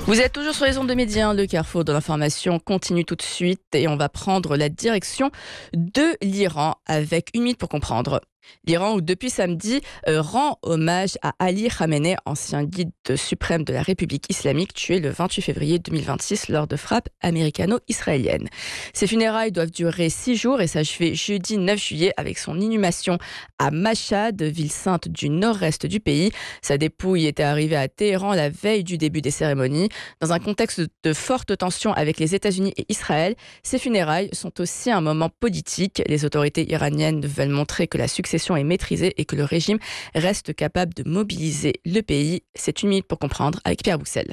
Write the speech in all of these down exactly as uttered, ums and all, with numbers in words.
Vous êtes toujours sur les ondes de Média, le carrefour de l'information continue tout de suite et on va prendre la direction de l'Iran avec une minute pour comprendre. L'Iran, où depuis samedi, euh, rend hommage à Ali Khamenei, ancien guide suprême de la République islamique, tué le vingt-huit février deux mille vingt-six lors de frappes américano-israéliennes. Ses funérailles doivent durer six jours et s'achever jeudi neuf juillet avec son inhumation à Mashhad, ville sainte du nord-est du pays. Sa dépouille était arrivée à Téhéran la veille du début des cérémonies. Dans un contexte de forte tension avec les États-Unis et Israël, ces funérailles sont aussi un moment politique. Les autorités iraniennes veulent montrer que la succession est maîtrisée et que le régime reste capable de mobiliser le pays. C'est une minute pour comprendre avec Pierre Bouxel.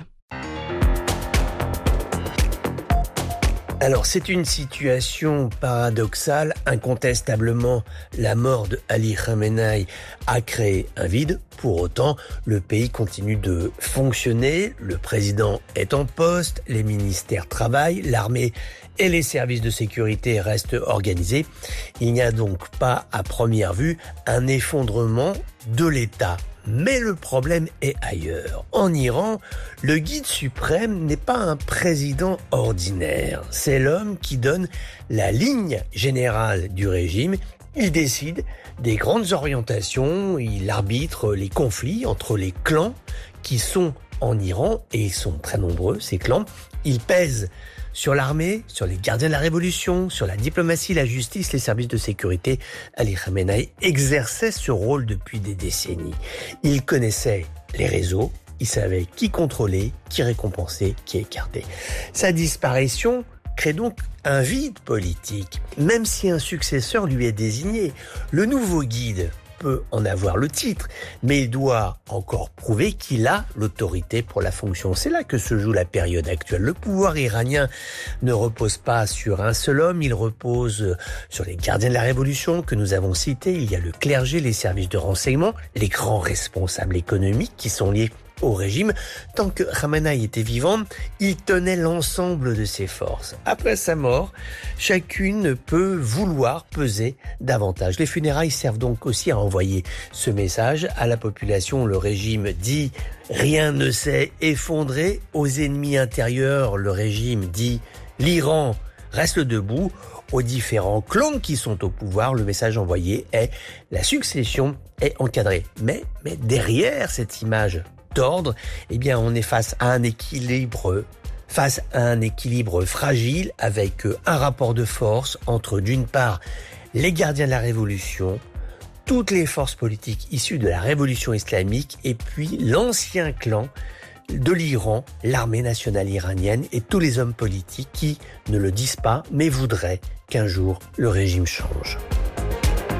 Alors, c'est une situation paradoxale. Incontestablement, la mort de Ali Khamenei a créé un vide. Pour autant, le pays continue de fonctionner. Le président est en poste, les ministères travaillent, l'armée et les services de sécurité restent organisés. Il n'y a donc pas, à première vue, un effondrement de l'État. Mais le problème est ailleurs. En Iran, le guide suprême n'est pas un président ordinaire. C'est l'homme qui donne la ligne générale du régime. Il décide des grandes orientations, il arbitre les conflits entre les clans qui sont en Iran, et ils sont très nombreux, ces clans. Il pèse sur l'armée, sur les gardiens de la révolution, sur la diplomatie, la justice, les services de sécurité. Ali Khamenei exerçait ce rôle depuis des décennies. Il connaissait les réseaux, il savait qui contrôler, qui récompenser, qui écarter. Sa disparition crée donc un vide politique, même si un successeur lui est désigné. Le nouveau guide peut en avoir le titre, mais il doit encore prouver qu'il a l'autorité pour la fonction. C'est là que se joue la période actuelle. Le pouvoir iranien ne repose pas sur un seul homme, il repose sur les gardiens de la révolution que nous avons cités. Il y a le clergé, les services de renseignement, les grands responsables économiques qui sont liés au régime. Tant que Khamenei était vivant, il tenait l'ensemble de ses forces. Après sa mort, chacune peut vouloir peser davantage. Les funérailles servent donc aussi à envoyer ce message à la population. Le régime dit « rien ne s'est effondré ». Aux ennemis intérieurs, le régime dit « l'Iran reste debout ». Aux différents clans qui sont au pouvoir, le message envoyé est « la succession est encadrée ». Mais, mais derrière cette image d'ordre, eh bien, on est face à un équilibre, face à un équilibre fragile avec un rapport de force entre, d'une part, les gardiens de la révolution, toutes les forces politiques issues de la révolution islamique, et puis l'ancien clan de l'Iran, l'armée nationale iranienne et tous les hommes politiques qui ne le disent pas, mais voudraient qu'un jour le régime change.